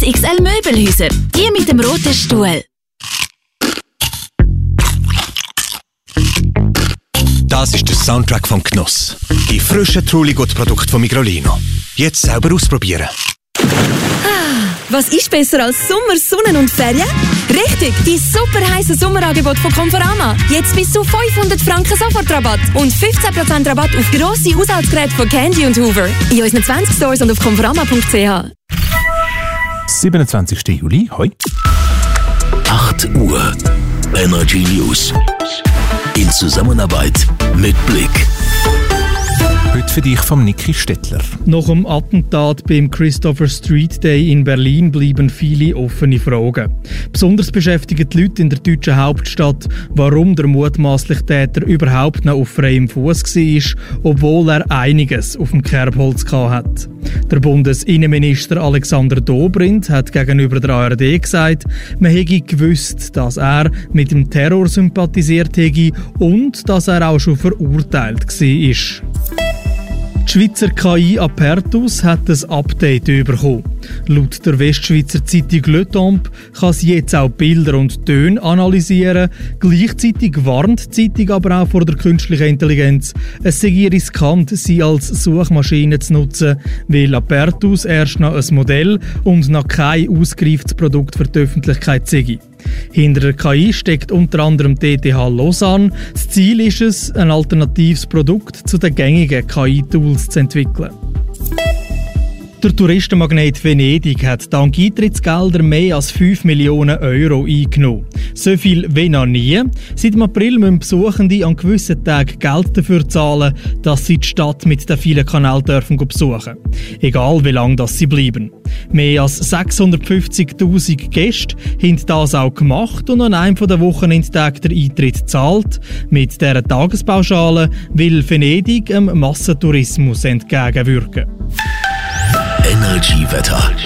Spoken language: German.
XXL Möbelhäuser. Die mit dem roten Stuhl. Das ist der Soundtrack vom Genuss. Die frischen Truligut-Produkte von Migrolino. Jetzt selber ausprobieren. Was ist besser als Sommer, Sonne und Ferien? Richtig, die super heiße Sommerangebot von Conforama. Jetzt bis zu 500 Franken Sofortrabatt und 15% Rabatt auf grosse Haushaltsgeräte von Candy und Hoover. In unseren 20 Stores und auf conforama.ch. 27. Juli, hoi. 8 Uhr. Energy News. In Zusammenarbeit mit Blick. Heute für dich vom Niki Stettler. Nach dem Attentat beim Christopher Street Day in Berlin bleiben viele offene Fragen. Besonders beschäftigen die Leute in der deutschen Hauptstadt, warum der mutmaßliche Täter überhaupt noch auf freiem Fuß war, obwohl er einiges auf dem Kerbholz hatte. Der Bundesinnenminister Alexander Dobrindt hat gegenüber der ARD gesagt, man hätte gewusst, dass er mit dem Terror sympathisiert hätte und dass er auch schon verurteilt war. Die Schweizer KI Apertus hat ein Update bekommen. Laut der Westschweizer Zeitung Le Temps kann sie jetzt auch Bilder und Töne analysieren. Gleichzeitig warnt die Zeitung aber auch vor der künstlichen Intelligenz. Es sei riskant, sie als Suchmaschine zu nutzen, weil Apertus erst noch ein Modell und noch kein ausgereiftes Produkt für die Öffentlichkeit sei. Hinter der KI steckt unter anderem die ETH Lausanne. Das Ziel ist es, ein alternatives Produkt zu den gängigen KI-Tools zu entwickeln. Der Touristenmagnet Venedig hat dank Eintrittsgelder mehr als 5 Millionen Euro eingenommen. So viel wie noch nie. Seit dem April müssen Besuchende an gewissen Tagen Geld dafür zahlen, dass sie die Stadt mit den vielen Kanälen besuchen. Egal wie lange sie bleiben. Mehr als 650'000 Gäste haben das auch gemacht und an einem der Wochenendtage der Eintritt gezahlt. Mit dieser Tagespauschale will Venedig dem Massentourismus entgegenwirken. Energy Wetter.